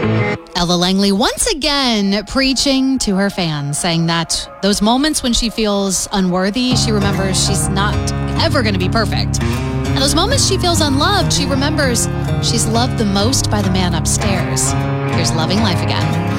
Ella Langley once again preaching to her fans, saying that those moments when she feels unworthy, she remembers she's not ever going to be perfect. And those moments she feels unloved, she remembers she's loved the most by the man upstairs. Here's Loving Life Again.